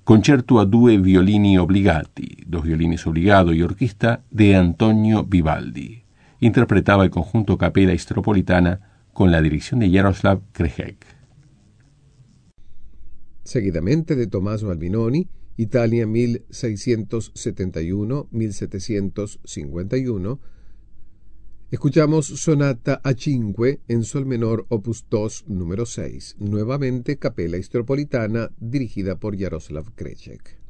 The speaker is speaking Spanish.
Concerto a due violini obbligati, dos violines obligado y orquesta, de Antonio Vivaldi. Interpretaba el conjunto Capella Istropolitana con la dirección de Jaroslav Krejek. Seguidamente de Tommaso Albinoni, Italia 1671-1751, escuchamos Sonata a 5 en sol menor opus 2 número 6, nuevamente Capella Istropolitana dirigida por Jaroslav Krejek.